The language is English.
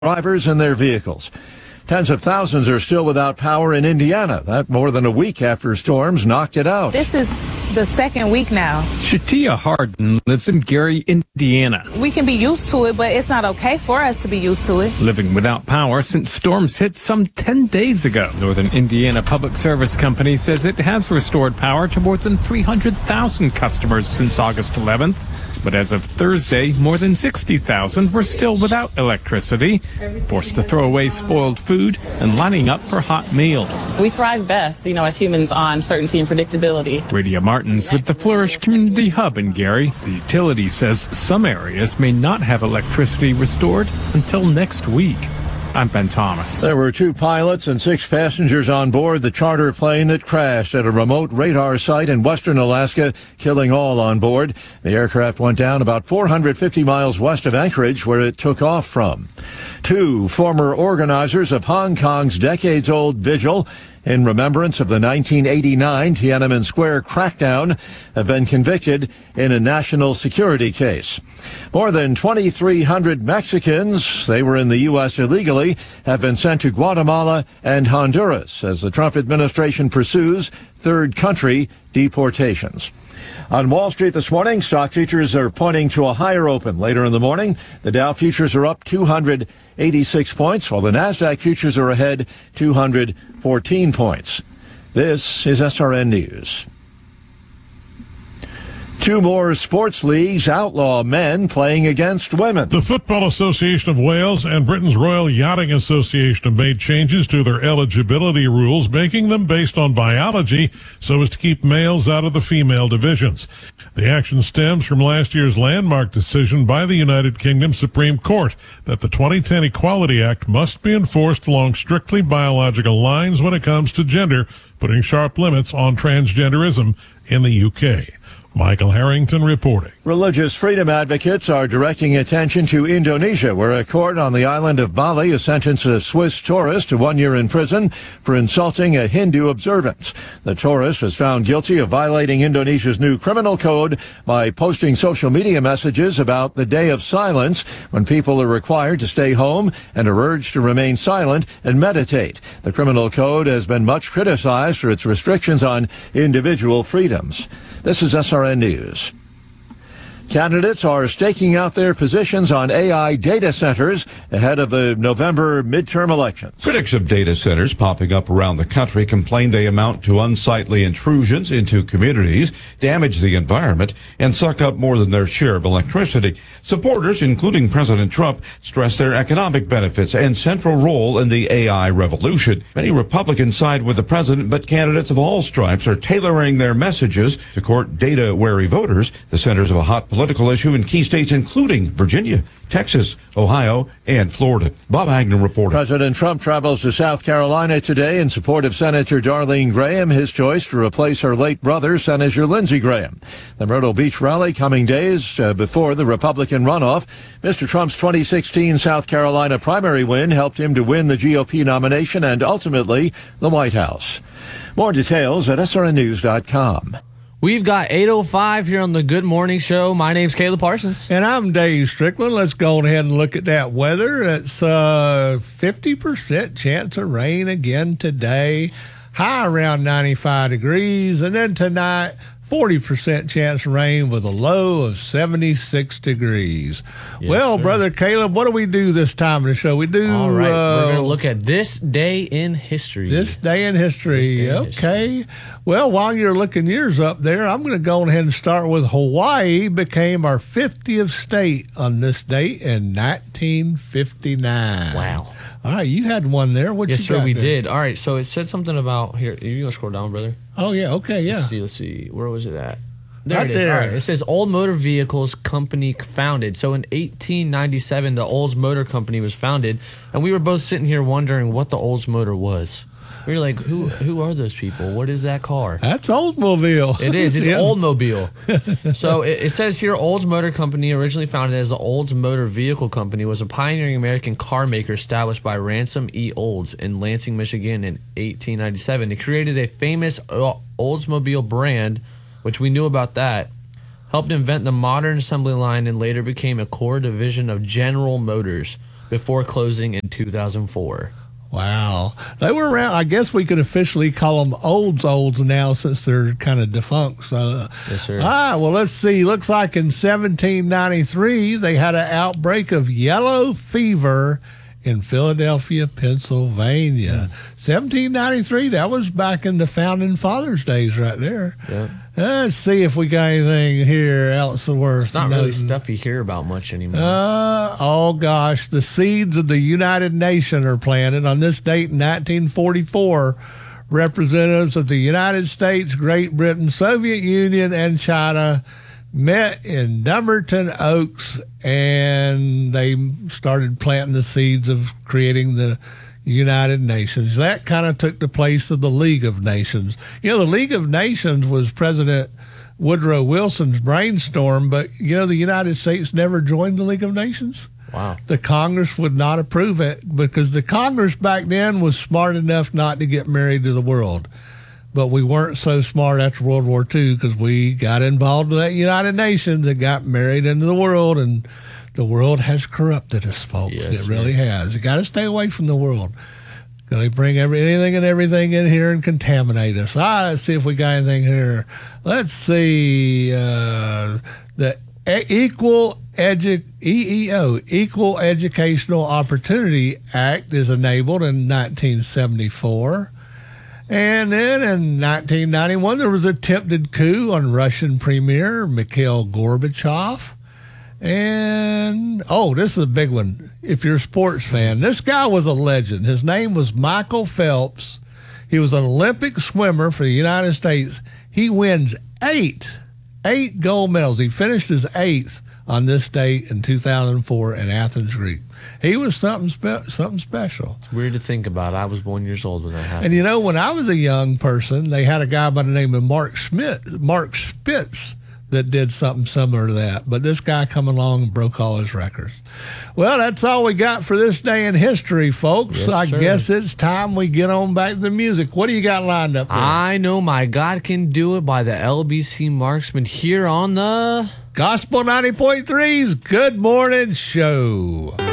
drivers and their vehicles. Tens of thousands are still without power in Indiana. That more than a week after storms knocked it out. This is the second week now. Shatia Harden lives in Gary, Indiana. We can be used to it, but it's not okay for us to be used to it. Living without power since storms hit some 10 days ago. Northern Indiana Public Service Company says it has restored power to more than 300,000 customers since August 11th. But as of Thursday, more than 60,000 were still without electricity, forced to throw away spoiled food and lining up for hot meals. We thrive best, as humans on certainty and predictability. Radia Martins with the Flourish Community Hub in Gary. The utility says some areas may not have electricity restored until next week. I'm Ben Thomas. There were 2 pilots and 6 passengers on board the charter plane that crashed at a remote radar site in western Alaska, killing all on board. The aircraft went down about 450 miles west of Anchorage, where it took off from. 2 former organizers of Hong Kong's decades-old vigil in remembrance of the 1989 Tiananmen Square crackdown have been convicted in a national security case. More than 2,300 Mexicans, they were in the U.S. illegally, have been sent to Guatemala and Honduras as the Trump administration pursues third country deportations. On Wall Street this morning, stock futures are pointing to a higher open later in the morning. The Dow futures are up 286 points, while the Nasdaq futures are ahead 214 points. This is SRN News. 2 more sports leagues outlaw men playing against women. The Football Association of Wales and Britain's Royal Yachting Association have made changes to their eligibility rules, making them based on biology so as to keep males out of the female divisions. The action stems from last year's landmark decision by the United Kingdom Supreme Court that the 2010 Equality Act must be enforced along strictly biological lines when it comes to gender, putting sharp limits on transgenderism in the UK. Michael Harrington reporting. Religious freedom advocates are directing attention to Indonesia, where a court on the island of Bali has sentenced a Swiss tourist to 1 year in prison for insulting a Hindu observance. The tourist was found guilty of violating Indonesia's new criminal code by posting social media messages about the Day of Silence, when people are required to stay home and are urged to remain silent and meditate. The criminal code has been much criticized for its restrictions on individual freedoms. This is SRN News. Candidates are staking out their positions on AI data centers ahead of the November midterm elections. Critics of data centers popping up around the country complain they amount to unsightly intrusions into communities, damage the environment, and suck up more than their share of electricity. Supporters, including President Trump, stress their economic benefits and central role in the AI revolution. Many Republicans side with the president, but candidates of all stripes are tailoring their messages to court data-wary voters. The centers of a hot political issue in key states including Virginia, Texas, Ohio, and Florida. Bob Agnew reporting. President Trump travels to South Carolina today in support of Senator Darlene Graham, his choice to replace her late brother, Senator Lindsey Graham. The Myrtle Beach rally coming days before the Republican runoff. Mr. Trump's 2016 South Carolina primary win helped him to win the GOP nomination and ultimately the White House. More details at srnnews.com. We've got 8:05 here on the Good Morning Show. My name's Caleb Parsons. And I'm Dave Strickland. Let's go ahead and look at that weather. It's 50% chance of rain again today. High around 95 degrees. And then tonight, 40% chance of rain with a low of 76 degrees. Yes, well, sir. Brother Caleb, what do we do this time of the show? We do... All right, we're going to look at this day in history. This day in history. Okay. Well, while you're looking yours up there, I'm going to go ahead and start with Hawaii became our 50th state on this date in 1959. Wow. All right, you had one there. What Yes, you sir, got we there? did. All right, so it said something about here. You going to scroll down, brother? Oh, yeah. Okay, yeah. Let's see. Where was it at? There Right it is. there. All right. It says Old Motor Vehicles Company founded. So in 1897, the Olds Motor Company was founded, and we were both sitting here wondering what the Olds Motor was. We were like, who are those people? What is that car? That's Oldsmobile. It is. It's Yeah. Oldsmobile. So it says here, Olds Motor Company, originally founded as the Olds Motor Vehicle Company, was a pioneering American car maker established by Ransom E. Olds in Lansing, Michigan in 1897. It created a famous Oldsmobile brand, which we knew about that, helped invent the modern assembly line, and later became a core division of General Motors. before closing in 2004. Wow. They were around. I guess we could officially call them olds now since they're kind of defunct. So, yes, sir. Well, let's see. Looks like in 1793, they had an outbreak of yellow fever in Philadelphia, Pennsylvania. 1793, that was back in the Founding Fathers days right there. Yeah. Let's see if we got anything here else worth It's not really noting. stuff you hear about much anymore. Oh gosh, the seeds of the United Nations are planted on this date in 1944. Representatives of the United States, Great Britain, Soviet Union, and China met in Dumbarton Oaks, and they started planting the seeds of creating the United Nations. That kind of took the place of the League of Nations. The League of Nations was President Woodrow Wilson's brainstorm, but, the United States never joined the League of Nations. Wow. The Congress would not approve it because the Congress back then was smart enough not to get married to the world. But we weren't so smart after World War II because we got involved with that United Nations and got married into the world, and the world has corrupted us, folks. Yes, it really has. You got to stay away from the world. They bring anything and everything in here and contaminate us. Let's see if we got anything here. Let's see. The Equal Educational Opportunity Act is enabled in 1974. And then in 1991, there was an attempted coup on Russian Premier Mikhail Gorbachev. And, this is a big one. If you're a sports fan, this guy was a legend. His name was Michael Phelps. He was an Olympic swimmer for the United States. He wins eight gold medals. He finished his 8th on this date in 2004 in Athens, Greece. He was something special. It's weird to think about. I was 1 year old when that happened. And when I was a young person, they had a guy by the name of Mark Spitz that did something similar to that. But this guy come along and broke all his records. Well, that's all we got for this day in history, folks. Yes, I sir. guess it's time we get on back to the music. What do you got lined up there? I Know My God Can Do It by the LBC Marksmen here on the Gospel 90.3's Good Morning Show.